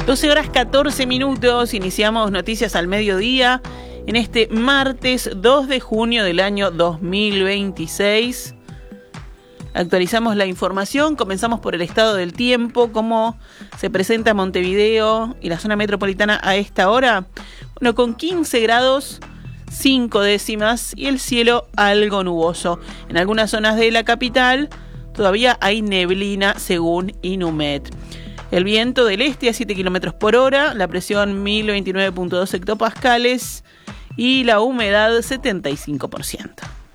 12 horas 14 minutos, iniciamos Noticias al Mediodía en este martes 2 de junio del año 2026. Actualizamos la información, comenzamos por el estado del tiempo, cómo se presenta Montevideo y la zona metropolitana a esta hora. Bueno, con 15 grados 5 décimas y el cielo algo nuboso. En algunas zonas de la capital todavía hay neblina según Inumet. El viento del este a 7 km por hora, la presión 1029.2 hectopascales y la humedad 75%.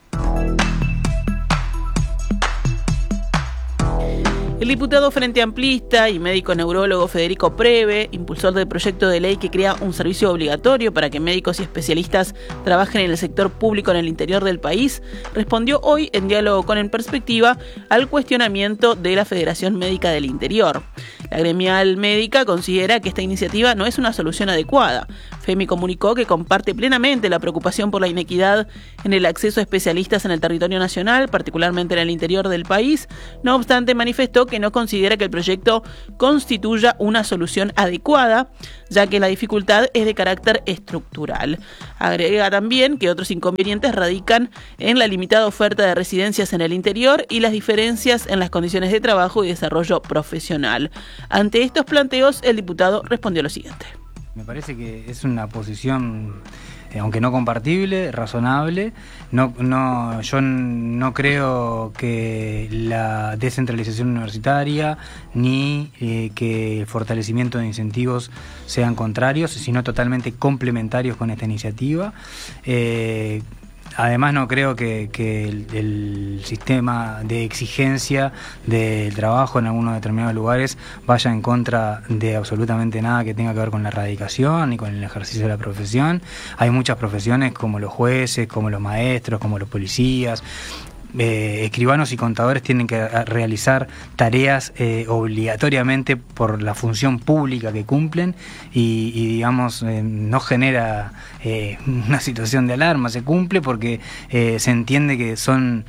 El diputado Frente Amplista y médico neurólogo Federico Preve, impulsor del proyecto de ley que crea un servicio obligatorio para que médicos y especialistas trabajen en el sector público en el interior del país, respondió hoy en diálogo con En Perspectiva al cuestionamiento de la Federación Médica del Interior. La gremial médica considera que esta iniciativa no es una solución adecuada. FEMI comunicó que comparte plenamente la preocupación por la inequidad en el acceso a especialistas en el territorio nacional, particularmente en el interior del país. No obstante, manifestó que no considera que el proyecto constituya una solución adecuada, ya que la dificultad es de carácter estructural. Agrega también que otros inconvenientes radican en la limitada oferta de residencias en el interior y las diferencias en las condiciones de trabajo y desarrollo profesional. Ante estos planteos, el diputado respondió lo siguiente. Me parece que es una posición, aunque no compartible, razonable. Yo no creo que la descentralización universitaria ni que el fortalecimiento de incentivos sean contrarios, sino totalmente complementarios con esta iniciativa. Además, no creo que el sistema de exigencia del trabajo en algunos determinados lugares vaya en contra de absolutamente nada que tenga que ver con la erradicación ni con el ejercicio de la profesión. Hay muchas profesiones como los jueces, como los maestros, como los policías. Escribanos y contadores tienen que realizar tareas obligatoriamente por la función pública que cumplen y digamos, no genera una situación de alarma, se cumple porque se entiende que son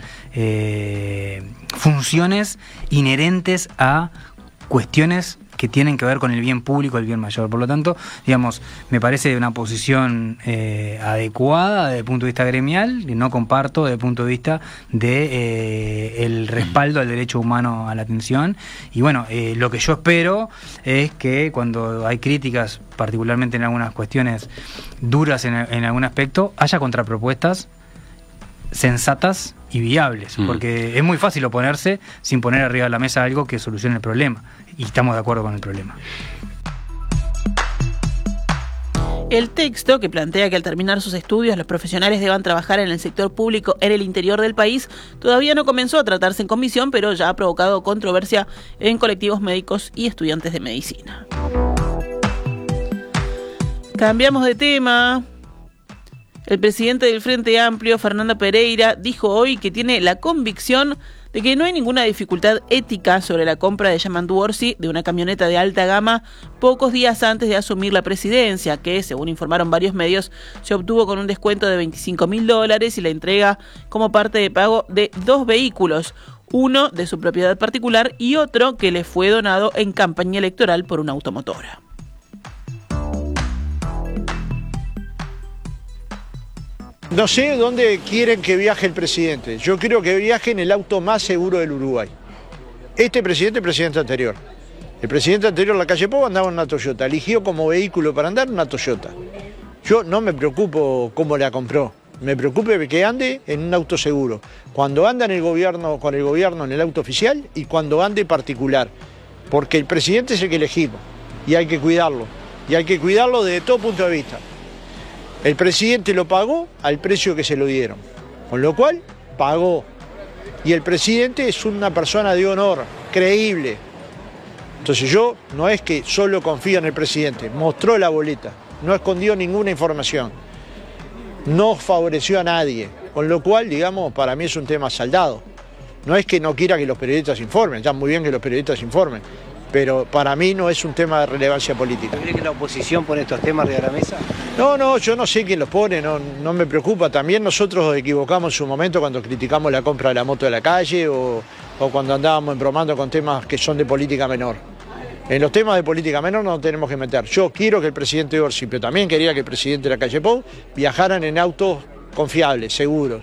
funciones inherentes a cuestiones que tienen que ver con el bien público, el bien mayor. Por lo tanto, digamos, me parece una posición adecuada desde el punto de vista gremial, que no comparto desde el punto de vista de el respaldo al derecho humano a la atención. Y bueno, lo que yo espero es que cuando hay críticas, particularmente en algunas cuestiones duras en algún aspecto, haya contrapropuestas sensatas y viables, porque es muy fácil oponerse sin poner arriba de la mesa algo que solucione el problema, y estamos de acuerdo con el problema. El texto, que plantea que al terminar sus estudios los profesionales deban trabajar en el sector público en el interior del país, todavía no comenzó a tratarse en comisión, pero ya ha provocado controversia en colectivos médicos y estudiantes de medicina. Cambiamos de tema. El presidente del Frente Amplio, Fernando Pereira, dijo hoy que tiene la convicción de que no hay ninguna dificultad ética sobre la compra de Yamandu Orsi de una camioneta de alta gama pocos días antes de asumir la presidencia, que, según informaron varios medios, se obtuvo con un descuento de $25.000 y la entrega como parte de pago de 2 vehículos, uno de su propiedad particular y otro que le fue donado en campaña electoral por una automotora. No sé dónde quieren que viaje el presidente. Yo quiero que viaje en el auto más seguro del Uruguay. Este presidente, el presidente anterior. El presidente anterior, la calle Pou, andaba en una Toyota. Eligió como vehículo para andar una Toyota. Yo no me preocupo cómo la compró. Me preocupa que ande en un auto seguro. Cuando anda en el gobierno, con el gobierno en el auto oficial y cuando ande particular. Porque el presidente es el que elegimos y hay que cuidarlo. Y hay que cuidarlo desde todo punto de vista. El presidente lo pagó al precio que se lo dieron, con lo cual pagó. Y el presidente es una persona de honor, creíble. Entonces yo no es que solo confío en el presidente, mostró la boleta, no escondió ninguna información, no favoreció a nadie, con lo cual, digamos, para mí es un tema saldado. No es que no quiera que los periodistas informen, está muy bien que los periodistas informen, pero para mí no es un tema de relevancia política. ¿Cree que la oposición pone estos temas arriba de la mesa? No, yo no sé quién los pone, no me preocupa. También nosotros equivocamos en su momento cuando criticamos la compra de la moto de la calle o cuando andábamos embromando con temas que son de política menor. En los temas de política menor no nos tenemos que meter. Yo quiero que el presidente Orsi, pero también quería que el presidente de la calle Pou viajaran en autos confiables, seguros.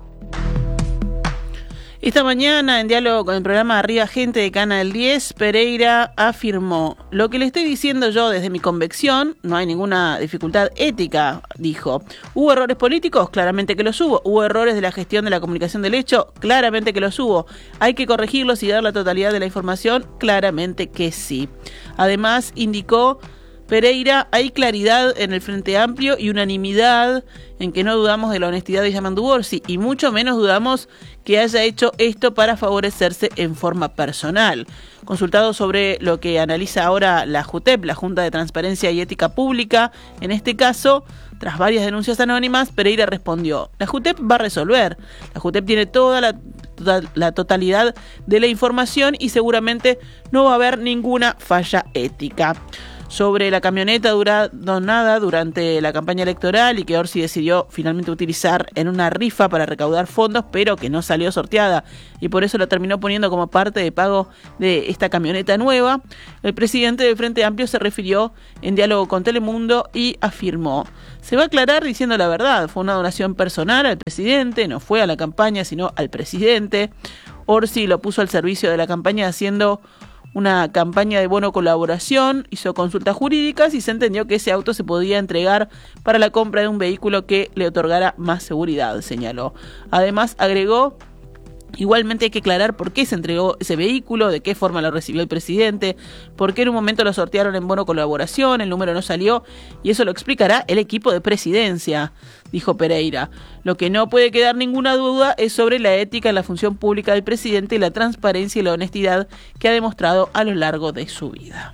Esta mañana, en diálogo con el programa Arriba Gente de Canal 10, Pereira afirmó: lo que le estoy diciendo yo desde mi convicción, no hay ninguna dificultad ética, dijo. ¿Hubo errores políticos? Claramente que los hubo. ¿Hubo errores de la gestión de la comunicación del hecho? Claramente que los hubo. ¿Hay que corregirlos y dar la totalidad de la información? Claramente que sí. Además, indicó Pereira, hay claridad en el Frente Amplio y unanimidad en que no dudamos de la honestidad de Yamandu Orsi y mucho menos dudamos que haya hecho esto para favorecerse en forma personal. Consultado sobre lo que analiza ahora la JUTEP, la Junta de Transparencia y Ética Pública, en este caso, tras varias denuncias anónimas, Pereira respondió: la JUTEP va a resolver. La JUTEP tiene toda la totalidad de la información y seguramente no va a haber ninguna falla ética. Sobre la camioneta donada durante la campaña electoral y que Orsi decidió finalmente utilizar en una rifa para recaudar fondos, pero que no salió sorteada y por eso la terminó poniendo como parte de pago de esta camioneta nueva, el presidente del Frente Amplio se refirió en diálogo con Telemundo y afirmó: se va a aclarar diciendo la verdad, fue una donación personal al presidente, no fue a la campaña sino al presidente. Orsi lo puso al servicio de la campaña haciendo una campaña de bono colaboración, hizo consultas jurídicas y se entendió que ese auto se podía entregar para la compra de un vehículo que le otorgara más seguridad, señaló. Además, agregó: igualmente hay que aclarar por qué se entregó ese vehículo, de qué forma lo recibió el presidente, por qué en un momento lo sortearon en bono colaboración, el número no salió, y eso lo explicará el equipo de presidencia, dijo Pereira. Lo que no puede quedar ninguna duda es sobre la ética en la función pública del presidente y la transparencia y la honestidad que ha demostrado a lo largo de su vida.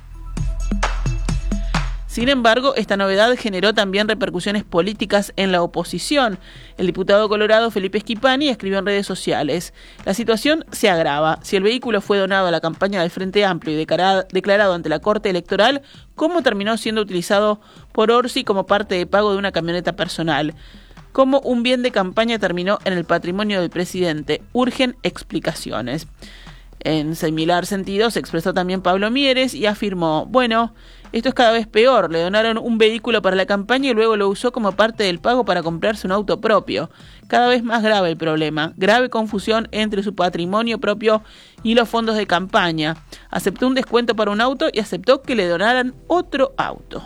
Sin embargo, esta novedad generó también repercusiones políticas en la oposición. El diputado colorado Felipe Schipani escribió en redes sociales: la situación se agrava. Si el vehículo fue donado a la campaña del Frente Amplio y declarado ante la Corte Electoral, ¿cómo terminó siendo utilizado por Orsi como parte de pago de una camioneta personal? ¿Cómo un bien de campaña terminó en el patrimonio del presidente? Urgen explicaciones. En similar sentido se expresó también Pablo Mieres y afirmó: bueno, esto es cada vez peor, le donaron un vehículo para la campaña y luego lo usó como parte del pago para comprarse un auto propio. Cada vez más grave el problema, grave confusión entre su patrimonio propio y los fondos de campaña. Aceptó un descuento para un auto y aceptó que le donaran otro auto.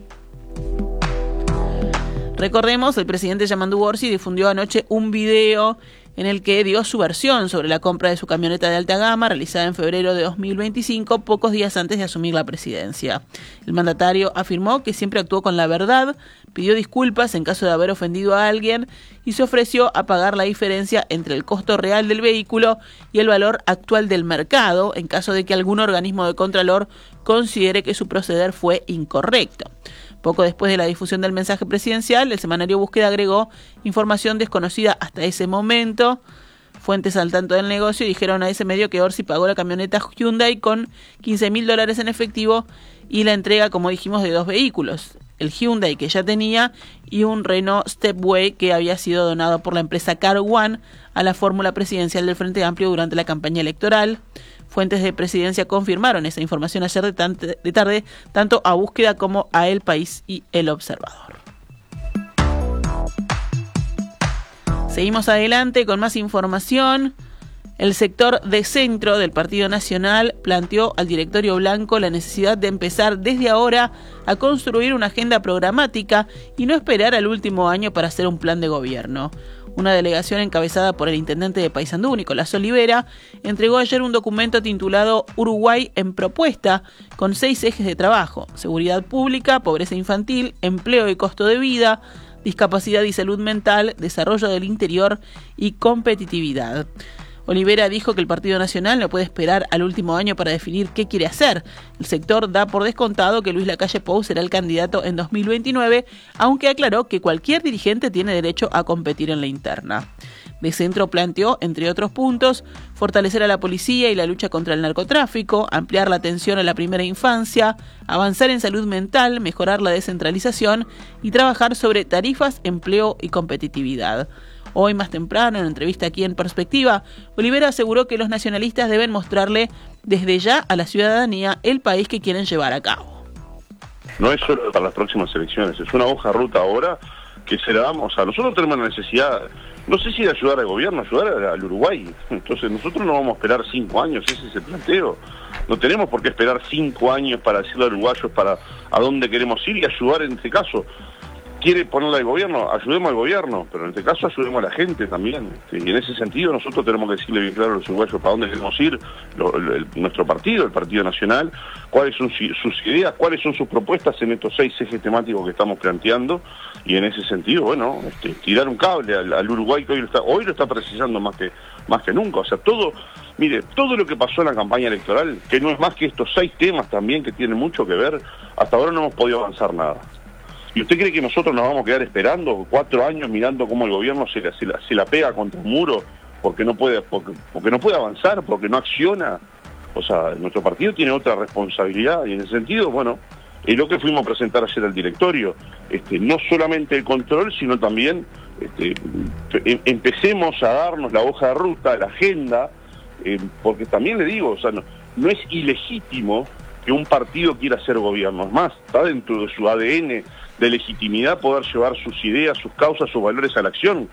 Recordemos, el presidente Yamandu Orsi difundió anoche un video en el que dio su versión sobre la compra de su camioneta de alta gama realizada en febrero de 2025, pocos días antes de asumir la presidencia. El mandatario afirmó que siempre actuó con la verdad, pidió disculpas en caso de haber ofendido a alguien y se ofreció a pagar la diferencia entre el costo real del vehículo y el valor actual del mercado en caso de que algún organismo de contralor considere que su proceder fue incorrecto. Poco después de la difusión del mensaje presidencial, el semanario Búsqueda agregó información desconocida hasta ese momento. Fuentes al tanto del negocio dijeron a ese medio que Orsi pagó la camioneta Hyundai con $15.000 en efectivo y la entrega, como dijimos, de dos vehículos: el Hyundai que ya tenía y un Renault Stepway que había sido donado por la empresa Car One a la fórmula presidencial del Frente Amplio durante la campaña electoral. Fuentes de presidencia confirmaron esa información ayer de tarde, tanto a Búsqueda como a El País y El Observador. Seguimos adelante con más información. El sector de centro del Partido Nacional planteó al directorio blanco la necesidad de empezar desde ahora a construir una agenda programática y no esperar al último año para hacer un plan de gobierno. Una delegación encabezada por el intendente de Paysandú, Nicolás Olivera, entregó ayer un documento titulado Uruguay en propuesta, con 6 ejes de trabajo: seguridad pública, pobreza infantil, empleo y costo de vida, discapacidad y salud mental, desarrollo del interior y competitividad. Olivera dijo que el Partido Nacional no puede esperar al último año para definir qué quiere hacer. El sector da por descontado que Luis Lacalle Pou será el candidato en 2029, aunque aclaró que cualquier dirigente tiene derecho a competir en la interna. De Centro planteó, entre otros puntos, fortalecer a la policía y la lucha contra el narcotráfico, ampliar la atención a la primera infancia, avanzar en salud mental, mejorar la descentralización y trabajar sobre tarifas, empleo y competitividad. Hoy más temprano, en entrevista aquí en Perspectiva, Olivera aseguró que los nacionalistas deben mostrarle desde ya a la ciudadanía el país que quieren llevar a cabo. No es solo para las próximas elecciones, es una hoja de ruta ahora que se la damos. A nosotros tenemos la necesidad, no sé si de ayudar al gobierno, ayudar al Uruguay. Entonces nosotros no vamos a esperar 5 años, ese es el planteo. No tenemos por qué esperar 5 años para decirle a los uruguayos para a dónde queremos ir y ayudar en este caso. Quiere ponerle al gobierno, ayudemos al gobierno, pero en este caso ayudemos a la gente también. Y en ese sentido nosotros tenemos que decirle bien claro a los uruguayos para dónde queremos ir, nuestro partido, el Partido Nacional, cuáles son sus ideas, cuáles son sus propuestas en estos 6 ejes temáticos que estamos planteando, y en ese sentido, bueno, tirar un cable al Uruguay que hoy lo está precisando más que nunca. O sea, todo lo que pasó en la campaña electoral, que no es más que estos 6 temas también que tienen mucho que ver, hasta ahora no hemos podido avanzar nada. ¿Y usted cree que nosotros nos vamos a quedar esperando 4 años mirando cómo el gobierno se la pega contra un muro porque no puede avanzar, porque no acciona? O sea, nuestro partido tiene otra responsabilidad y en ese sentido, bueno, es lo que fuimos a presentar ayer al directorio. No solamente el control, sino también empecemos a darnos la hoja de ruta, la agenda, porque también le digo, o sea, no es ilegítimo que un partido quiera ser gobierno. Es más, está dentro de su ADN de legitimidad poder llevar sus ideas, sus causas, sus valores a la acción.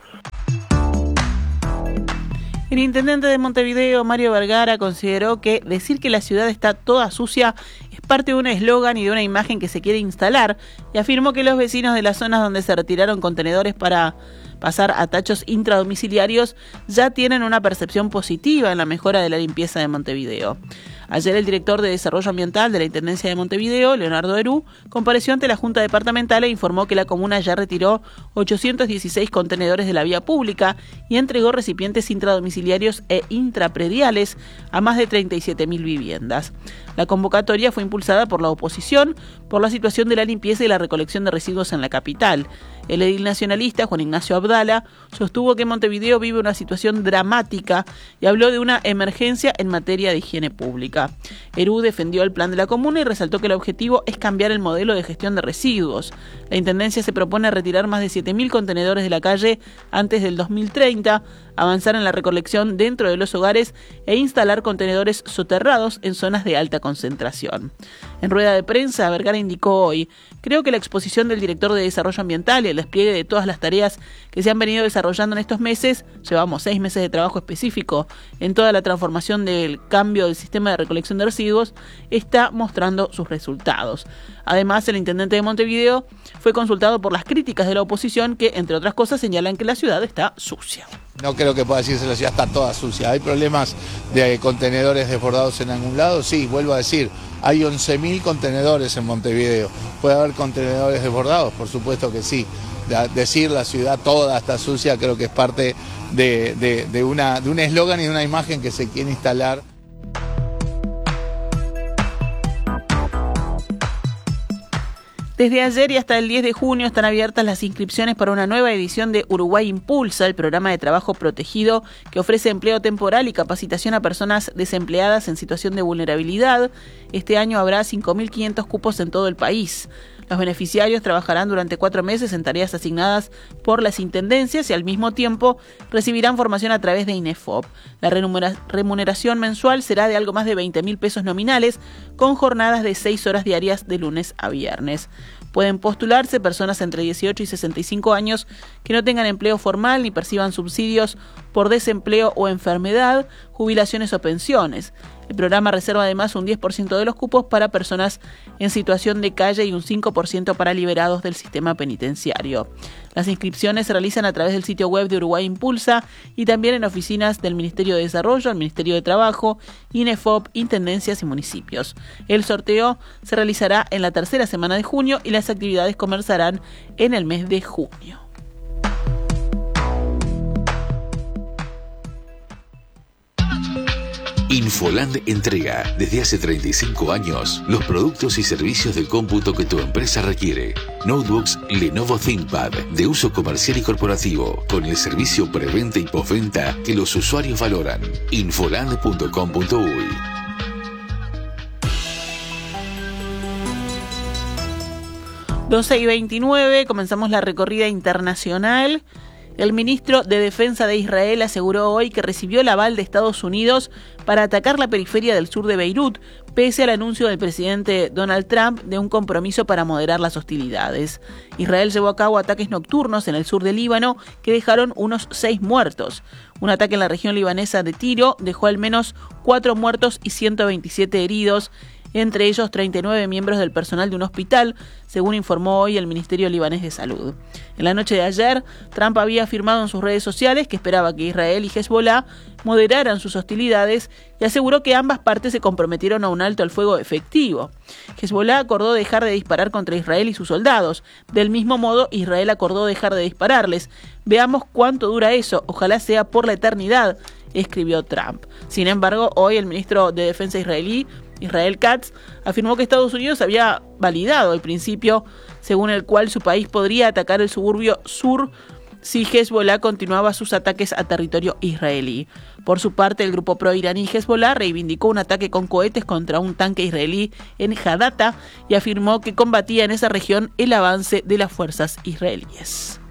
El intendente de Montevideo, Mario Vergara, consideró que decir que la ciudad está toda sucia es parte de un eslogan y de una imagen que se quiere instalar, y afirmó que los vecinos de las zonas donde se retiraron contenedores para pasar a tachos intradomiciliarios ya tienen una percepción positiva en la mejora de la limpieza de Montevideo. Ayer el director de Desarrollo Ambiental de la Intendencia de Montevideo, Leonardo Herú, compareció ante la Junta Departamental e informó que la comuna ya retiró 816 contenedores de la vía pública y entregó recipientes intradomiciliarios e intraprediales a más de 37.000 viviendas. La convocatoria fue impulsada por la oposición por la situación de la limpieza y la recolección de residuos en la capital. El edil nacionalista, Juan Ignacio Abdala, sostuvo que Montevideo vive una situación dramática y habló de una emergencia en materia de higiene pública. Herú defendió el plan de la comuna y resaltó que el objetivo es cambiar el modelo de gestión de residuos. La Intendencia se propone retirar más de 7.000 contenedores de la calle antes del 2030, avanzar en la recolección dentro de los hogares e instalar contenedores soterrados en zonas de alta concentración. En rueda de prensa, Vergara indicó hoy: creo que la exposición del director de Desarrollo Ambiental y el despliegue de todas las tareas que se han venido desarrollando en estos meses, llevamos 6 meses de trabajo específico en toda la transformación del cambio del sistema de recolección de residuos, está mostrando sus resultados. Además, el intendente de Montevideo fue consultado por las críticas de la oposición que, entre otras cosas, señalan que la ciudad está sucia. No creo que pueda decirse que la ciudad está toda sucia. ¿Hay problemas de contenedores desbordados en algún lado? Sí, vuelvo a decir, hay 11.000 contenedores en Montevideo. ¿Puede haber contenedores desbordados? Por supuesto que sí. Decir la ciudad toda está sucia creo que es parte de un eslogan y de una imagen que se quiere instalar. Desde ayer y hasta el 10 de junio están abiertas las inscripciones para una nueva edición de Uruguay Impulsa, el programa de trabajo protegido que ofrece empleo temporal y capacitación a personas desempleadas en situación de vulnerabilidad. Este año habrá 5.500 cupos en todo el país. Los beneficiarios trabajarán durante 4 meses en tareas asignadas por las intendencias y al mismo tiempo recibirán formación a través de INEFOP. La remuneración mensual será de algo más de 20.000 pesos nominales, con jornadas de 6 horas diarias de lunes a viernes. Pueden postularse personas entre 18 y 65 años que no tengan empleo formal ni perciban subsidios por desempleo o enfermedad, jubilaciones o pensiones. El programa reserva además un 10% de los cupos para personas en situación de calle y un 5% para liberados del sistema penitenciario. Las inscripciones se realizan a través del sitio web de Uruguay Impulsa y también en oficinas del Ministerio de Desarrollo, el Ministerio de Trabajo, INEFOP, Intendencias y municipios. El sorteo se realizará en la tercera semana de junio y las actividades comenzarán en el mes de junio. Infoland entrega desde hace 35 años los productos y servicios de cómputo que tu empresa requiere. Notebooks Lenovo ThinkPad de uso comercial y corporativo, con el servicio preventa y postventa que los usuarios valoran. Infoland.com.uy. ...12:29, comenzamos la recorrida internacional. El ministro de Defensa de Israel aseguró hoy que recibió el aval de Estados Unidos para atacar la periferia del sur de Beirut, pese al anuncio del presidente Donald Trump de un compromiso para moderar las hostilidades. Israel llevó a cabo ataques nocturnos en el sur del Líbano que dejaron unos 6 muertos. Un ataque en la región libanesa de Tiro dejó al menos 4 muertos y 127 heridos, entre ellos 39 miembros del personal de un hospital, según informó hoy el Ministerio Libanés de Salud. En la noche de ayer, Trump había afirmado en sus redes sociales que esperaba que Israel y Hezbollah moderaran sus hostilidades y aseguró que ambas partes se comprometieron a un alto al fuego efectivo. Hezbollah acordó dejar de disparar contra Israel y sus soldados. Del mismo modo, Israel acordó dejar de dispararles. Veamos cuánto dura eso, ojalá sea por la eternidad, escribió Trump. Sin embargo, hoy el ministro de Defensa israelí, Israel Katz, afirmó que Estados Unidos había validado el principio según el cual su país podría atacar el suburbio sur si Hezbollah continuaba sus ataques a territorio israelí. Por su parte, el grupo pro-iraní Hezbollah reivindicó un ataque con cohetes contra un tanque israelí en Hadata y afirmó que combatía en esa región el avance de las fuerzas israelíes.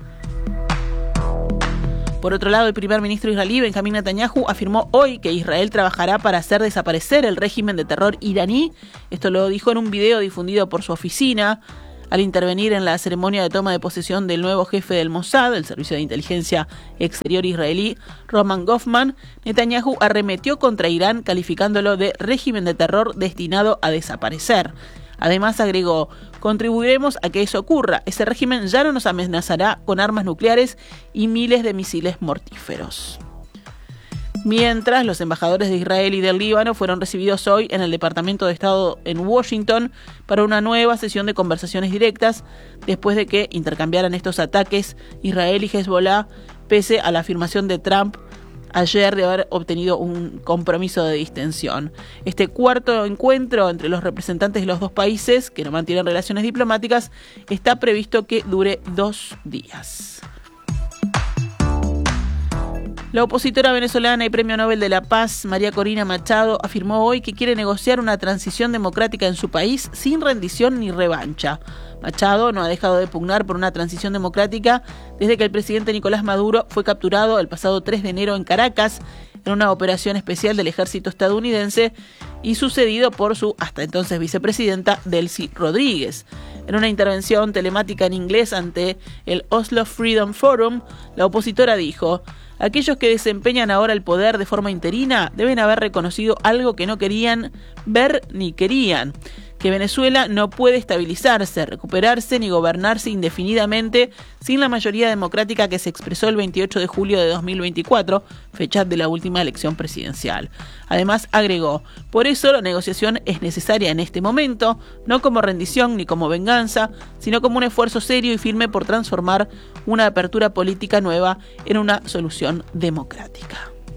Por otro lado, el primer ministro israelí, Benjamín Netanyahu, afirmó hoy que Israel trabajará para hacer desaparecer el régimen de terror iraní. Esto lo dijo en un video difundido por su oficina. Al intervenir en la ceremonia de toma de posesión del nuevo jefe del Mossad, el servicio de inteligencia exterior israelí, Roman Goffman, Netanyahu arremetió contra Irán calificándolo de régimen de terror destinado a desaparecer. Además agregó, contribuiremos a que eso ocurra. Ese régimen ya no nos amenazará con armas nucleares y miles de misiles mortíferos. Mientras, los embajadores de Israel y del Líbano fueron recibidos hoy en el Departamento de Estado en Washington para una nueva sesión de conversaciones directas después de que intercambiaran estos ataques Israel y Hezbollah, pese a la afirmación de Trump ayer de haber obtenido un compromiso de distensión. Este cuarto encuentro entre los representantes de los dos países, que no mantienen relaciones diplomáticas, está previsto que dure 2 días. La opositora venezolana y Premio Nobel de la Paz, María Corina Machado, afirmó hoy que quiere negociar una transición democrática en su país sin rendición ni revancha. Machado no ha dejado de pugnar por una transición democrática desde que el presidente Nicolás Maduro fue capturado el pasado 3 de enero en Caracas en una operación especial del ejército estadounidense y sucedido por su hasta entonces vicepresidenta Delcy Rodríguez. En una intervención telemática en inglés ante el Oslo Freedom Forum, la opositora dijo: aquellos que desempeñan ahora el poder de forma interina deben haber reconocido algo que no querían ver ni querían, que Venezuela no puede estabilizarse, recuperarse ni gobernarse indefinidamente sin la mayoría democrática que se expresó el 28 de julio de 2024, fecha de la última elección presidencial. Además, agregó, por eso la negociación es necesaria en este momento, no como rendición ni como venganza, sino como un esfuerzo serio y firme por transformar una apertura política nueva en una solución democrática.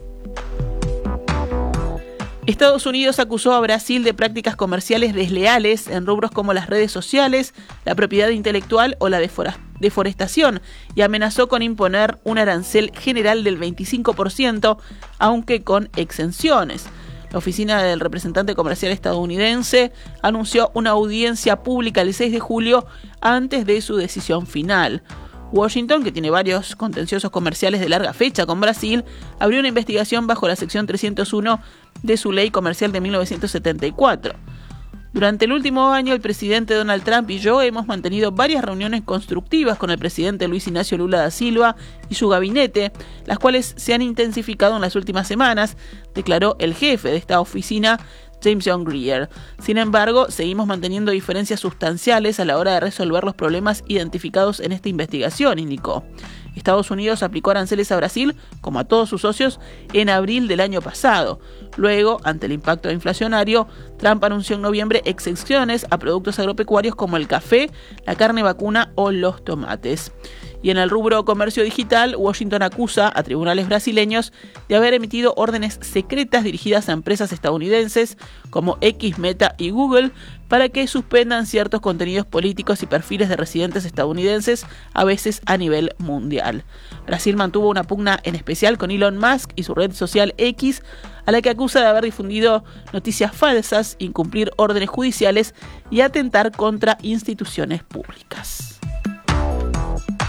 Estados Unidos acusó a Brasil de prácticas comerciales desleales en rubros como las redes sociales, la propiedad intelectual o la deforestación y amenazó con imponer un arancel general del 25%, aunque con exenciones. La oficina del representante comercial estadounidense anunció una audiencia pública el 6 de julio antes de su decisión final. Washington, que tiene varios contenciosos comerciales de larga fecha con Brasil, abrió una investigación bajo la sección 301 de su ley comercial de 1974. Durante el último año, el presidente Donald Trump y yo hemos mantenido varias reuniones constructivas con el presidente Luis Ignacio Lula da Silva y su gabinete, las cuales se han intensificado en las últimas semanas, declaró el jefe de esta oficina, James John Greer. Sin embargo, seguimos manteniendo diferencias sustanciales a la hora de resolver los problemas identificados en esta investigación, indicó. Estados Unidos aplicó aranceles a Brasil, como a todos sus socios, en abril del año pasado. Luego, ante el impacto inflacionario, Trump anunció en noviembre exenciones a productos agropecuarios como el café, la carne vacuna o los tomates. Y en el rubro comercio digital, Washington acusa a tribunales brasileños de haber emitido órdenes secretas dirigidas a empresas estadounidenses como X, Meta y Google para que suspendan ciertos contenidos políticos y perfiles de residentes estadounidenses, a veces a nivel mundial. Brasil mantuvo una pugna en especial con Elon Musk y su red social X, a la que acusa de haber difundido noticias falsas, incumplir órdenes judiciales y atentar contra instituciones públicas.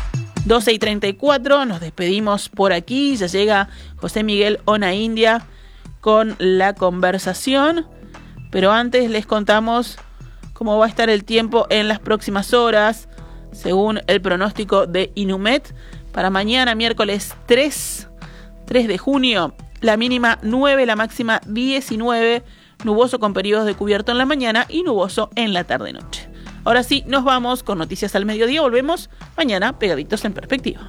12:34, nos despedimos por aquí, ya llega José Miguel Onaindia con la conversación, pero antes les contamos cómo va a estar el tiempo en las próximas horas, según el pronóstico de Inumet. Para mañana, miércoles 3 de junio, la mínima 9, la máxima 19, nuboso con periodos de cubierto en la mañana y nuboso en la tarde-noche. Ahora sí, nos vamos con Noticias al Mediodía. Volvemos mañana pegaditos en perspectiva.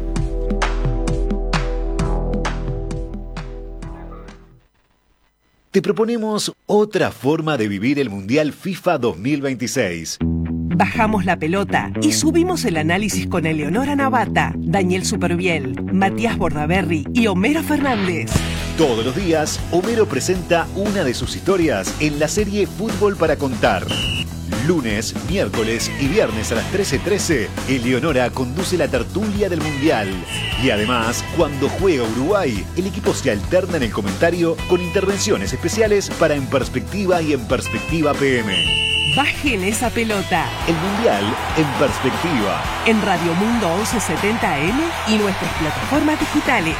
Te proponemos otra forma de vivir el Mundial FIFA 2026. Bajamos la pelota y subimos el análisis con Eleonora Navata, Daniel Superviel, Matías Bordaberry y Homero Fernández. Todos los días, Homero presenta una de sus historias en la serie Fútbol para Contar. Lunes, miércoles y viernes a las 13:13, Eleonora conduce la tertulia del Mundial. Y además, cuando juega Uruguay, el equipo se alterna en el comentario con intervenciones especiales para En Perspectiva y En Perspectiva PM. Bajen esa pelota. El Mundial en Perspectiva. En Radio Mundo 1170 AM y nuestras plataformas digitales.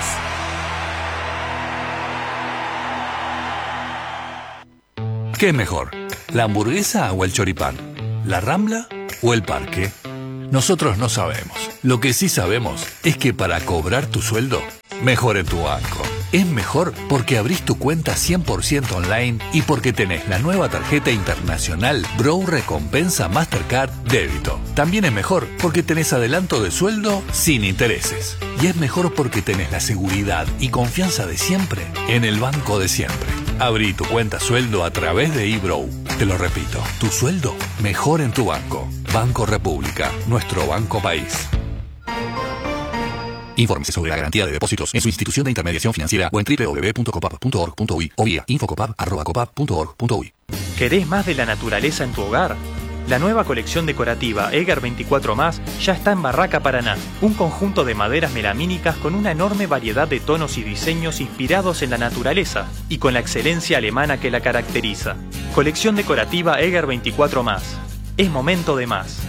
¿Qué es mejor? ¿La hamburguesa o el choripán? ¿La Rambla o el parque? Nosotros no sabemos. Lo que sí sabemos es que para cobrar tu sueldo, mejor en tu banco. Es mejor porque abrís tu cuenta 100% online y porque tenés la nueva tarjeta internacional Bro Recompensa Mastercard Débito. También es mejor porque tenés adelanto de sueldo sin intereses. Y es mejor porque tenés la seguridad y confianza de siempre en el banco de siempre. Abrí tu cuenta sueldo a través de eBrow. Te lo repito, tu sueldo mejor en tu banco. Banco República, nuestro banco país. Infórmese sobre la garantía de depósitos en su institución de intermediación financiera o en www.copap.org.uy o vía infocopap@copap.org.uy. ¿Querés más de la naturaleza en tu hogar? La nueva colección decorativa Eger 24+, ya está en Barraca Paraná, un conjunto de maderas melamínicas con una enorme variedad de tonos y diseños inspirados en la naturaleza y con la excelencia alemana que la caracteriza. Colección decorativa Eger 24+. Es momento de más.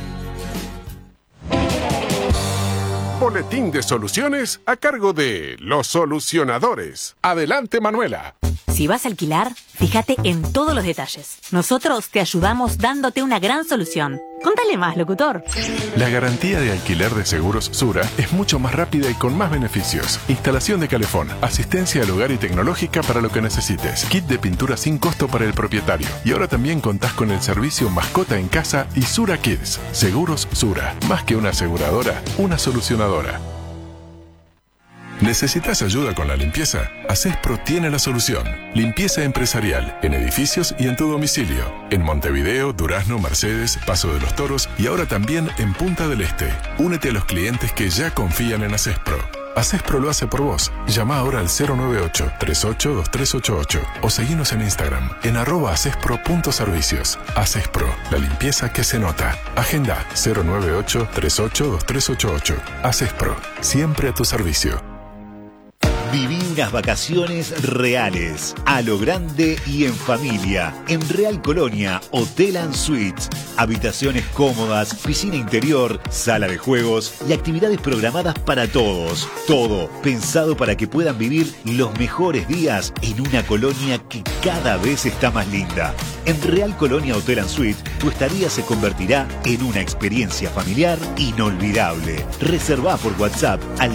Boletín de soluciones a cargo de Los Solucionadores. Adelante, Manuela. Si vas a alquilar, fíjate en todos los detalles. Nosotros te ayudamos dándote una gran solución. Contale más, locutor. La garantía de alquiler de Seguros Sura es mucho más rápida y con más beneficios. Instalación de calefón, asistencia al hogar y tecnológica para lo que necesites. Kit de pintura sin costo para el propietario. Y ahora también contás con el servicio Mascota en Casa y Sura Kids. Seguros Sura. Más que una aseguradora, una solucionadora. ¿Necesitas ayuda con la limpieza? Acespro tiene la solución. Limpieza empresarial, en edificios y en tu domicilio. En Montevideo, Durazno, Mercedes, Paso de los Toros y ahora también en Punta del Este. Únete a los clientes que ya confían en Acespro. Acespro lo hace por vos. Llama ahora al 098-382388 o seguinos en Instagram en @acespro.servicios. Acespro, la limpieza que se nota. Agenda 098-382388. Acespro, siempre a tu servicio. Viví unas vacaciones reales, a lo grande y en familia, en Real Colonia Hotel & Suites. Habitaciones cómodas, piscina interior, sala de juegos y actividades programadas para todos. Todo pensado para que puedan vivir los mejores días en una colonia que cada vez está más linda. En Real Colonia Hotel & Suites, tu estadía se convertirá en una experiencia familiar inolvidable. Reservá por WhatsApp al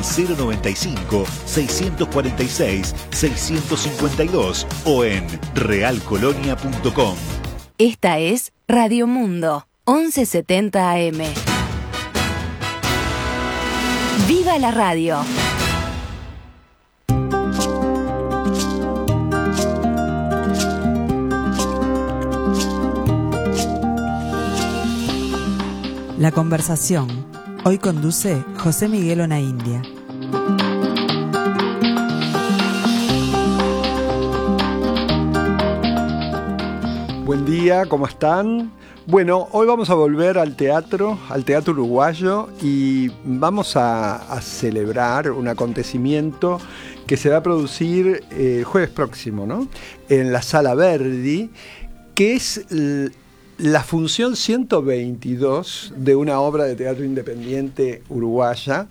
095-646-652 o en realcolonia.com. Esta es Radio Mundo 1170 AM. ¡Viva la radio! La conversación. Hoy conduce José Miguel Onaindia. Buen día, ¿cómo están? Bueno, hoy vamos a volver al teatro uruguayo y vamos a celebrar un acontecimiento que se va a producir el jueves próximo, ¿no? En la Sala Verdi, que es la función 122 de una obra de teatro independiente uruguaya,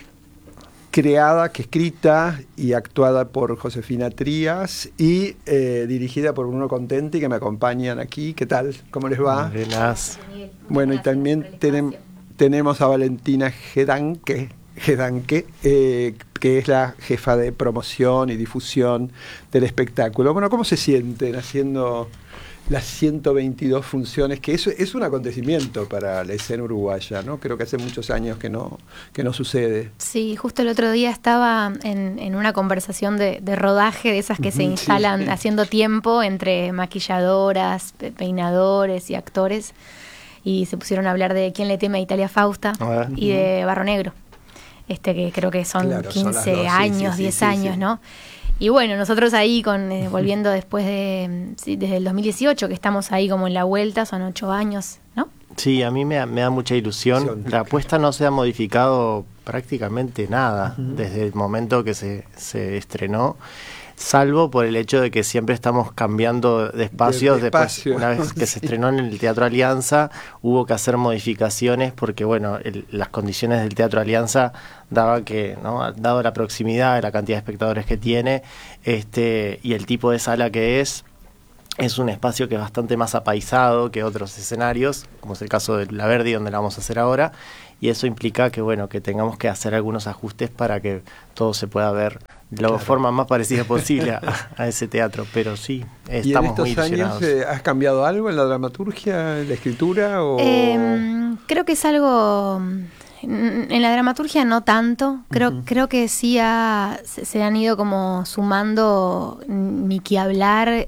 escrita y actuada por Josefina Trías y dirigida por Bruno Contenti, que me acompañan aquí. ¿Qué tal? ¿Cómo les va? Buenas. Bueno, y también tenemos a Valentina Gedanque, que es la jefa de promoción y difusión del espectáculo. Bueno, ¿cómo se sienten haciendo las 122 funciones? Que eso es un acontecimiento para la escena uruguaya, ¿no? Creo que hace muchos años que no sucede. Sí, justo el otro día estaba en una conversación de rodaje, de esas que se instalan haciendo tiempo entre maquilladoras, peinadores y actores, y se pusieron a hablar de Quién le teme a Italia Fausta y de Barro Negro, que creo que son 15 años, 10 años, ¿no? Y bueno, nosotros ahí volviendo después desde el 2018, que estamos ahí como en la vuelta, son 8 años, ¿no? Sí, a mí me da mucha ilusión. La apuesta no se ha modificado prácticamente nada desde el momento que se estrenó, salvo por el hecho de que siempre estamos cambiando de espacios. Después, una vez que se estrenó en el Teatro Alianza, hubo que hacer modificaciones porque, bueno, las condiciones del Teatro Alianza daban que, ¿no?, dado la proximidad, la cantidad de espectadores que tiene, y el tipo de sala que es un espacio que es bastante más apaisado que otros escenarios, como es el caso de La Verdi, donde la vamos a hacer ahora, y eso implica que, bueno, que tengamos que hacer algunos ajustes para que todo se pueda ver de la forma más parecida posible a ese teatro, pero sí, estamos muy ilusionados. ¿Y en estos años has cambiado algo en la dramaturgia, en la escritura? O... creo que es algo... En la dramaturgia no tanto, creo que sí se han ido como sumando, ni que hablar,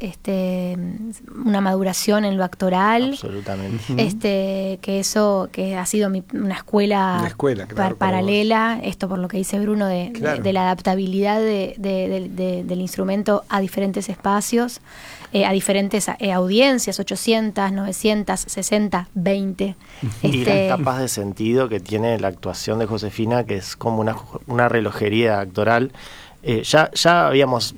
una maduración en lo actoral. Absolutamente. Que ha sido una escuela paralela, esto por lo que dice Bruno de la adaptabilidad del instrumento a diferentes espacios, a diferentes audiencias, 800, 900, 60, 20. Y las capas de sentido que tiene la actuación de Josefina, que es como una relojería actoral. Ya habíamos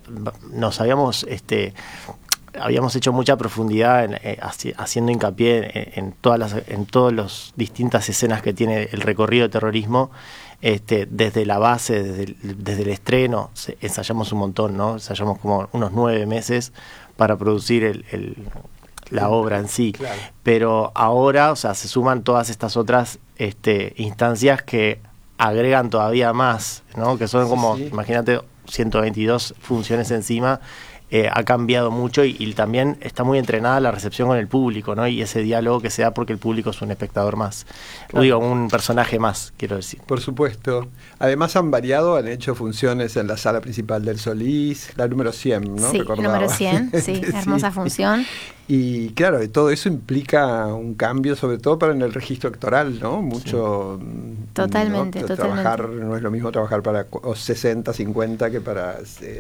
hecho mucha profundidad haciendo hincapié en todas las distintas escenas que tiene el recorrido de terrorismo. Desde la base, desde el estreno, ensayamos un montón, ¿no? Ensayamos como unos 9 meses para producir la obra en sí. Claro. Pero ahora, o sea, se suman todas estas otras instancias que agregan todavía más, ¿no? Que son como, imagínate, 122 funciones encima. Ha cambiado mucho y también está muy entrenada la recepción con el público, ¿no? Y ese diálogo que se da porque el público es un espectador más. Claro. Digo, un personaje más, quiero decir. Por supuesto. Además han hecho funciones en la sala principal del Solís, la número 100, ¿no? Sí, número 100, sí, hermosa función. Y claro, todo eso implica un cambio, sobre todo para en el registro actoral, ¿no? Mucho. Totalmente, ¿no? No es lo mismo trabajar para 60, 50 que para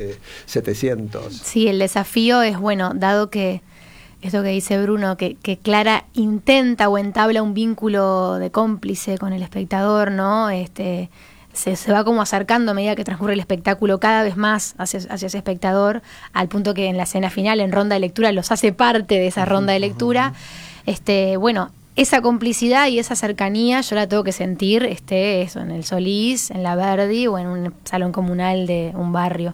700. Sí, el desafío es, bueno, dado que esto que dice Bruno, que Clara intenta o entabla un vínculo de cómplice con el espectador, ¿no? Se va como acercando a medida que transcurre el espectáculo cada vez más hacia ese espectador, al punto que en la escena final, en ronda de lectura, los hace parte de esa ronda de lectura. Bueno, esa complicidad y esa cercanía yo la tengo que sentir eso en el Solís, en la Verdi o en un salón comunal de un barrio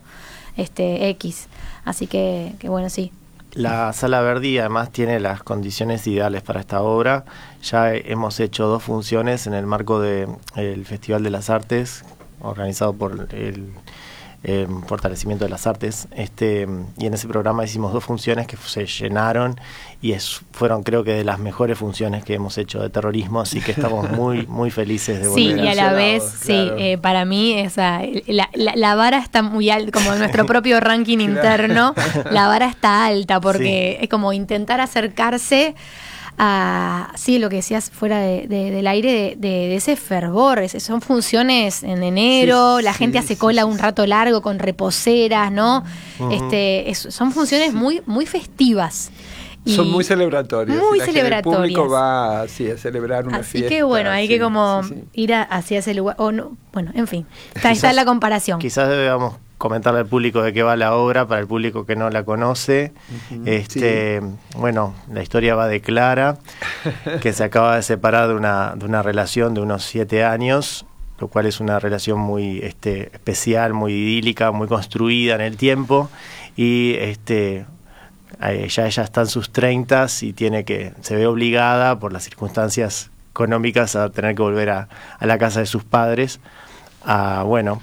X. Así que bueno, sí. La Sala Verdi además tiene las condiciones ideales para esta obra. Ya hemos hecho 2 funciones en el marco del Festival de las Artes, organizado por el Fortalecimiento de las Artes, y en ese programa hicimos 2 funciones que se llenaron y fueron, creo que, de las mejores funciones que hemos hecho de terrorismo, así que estamos muy muy felices de volver. Sí, y a la vez, claro. Sí, para mí la vara está muy alta, como en nuestro propio ranking interno, la vara está alta, porque es como intentar acercarse a, sí, lo que decías fuera del aire, de ese fervor. Son funciones en enero, la gente hace cola un rato largo con reposeras, ¿no? Son funciones muy, muy festivas. Son muy celebratorias. Muy celebratorias. El público va a celebrar una fiesta. Así que bueno, hay que como ir hacia ese lugar. O no, bueno, en fin, está la comparación. Quizás debamos comentarle al público de qué va la obra, para el público que no la conoce. Bueno, la historia va de Clara, que se acaba de separar de una relación de unos 7 años, lo cual es una relación muy especial, muy idílica, muy construida en el tiempo, y ella está en sus 30s y se ve obligada por las circunstancias económicas a tener que volver a la casa de sus padres, a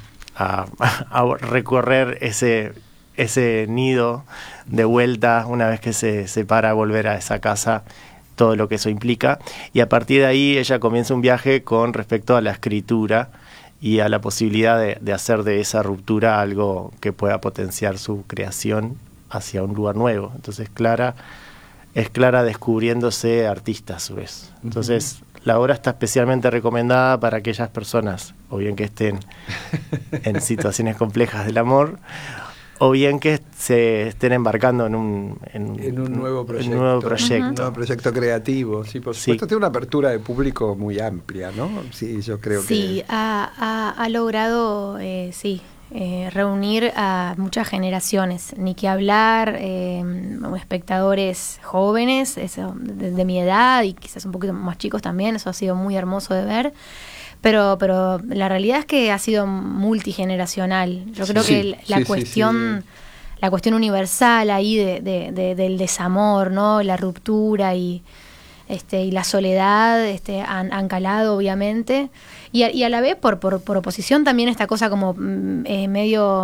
recorrer ese nido de vuelta una vez que se separa, volver a esa casa, todo lo que eso implica. Y a partir de ahí ella comienza un viaje con respecto a la escritura y a la posibilidad de hacer de esa ruptura algo que pueda potenciar su creación hacia un lugar nuevo. Entonces es Clara descubriéndose artista a su vez. Entonces la obra está especialmente recomendada para aquellas personas, o bien que estén en situaciones complejas del amor, o bien que se estén embarcando en un nuevo proyecto. Un nuevo proyecto creativo. Sí, por supuesto, tiene una apertura de público muy amplia, ¿no? Sí, yo creo que... Sí, ha logrado, reunir a muchas generaciones, ni que hablar, espectadores jóvenes, de mi edad y quizás un poquito más chicos también. Eso ha sido muy hermoso de ver. Pero la realidad es que ha sido multigeneracional. Yo creo que la cuestión universal ahí del desamor, ¿no? La ruptura y la soledad han calado, obviamente. Y a la vez, por oposición, también esta cosa como medio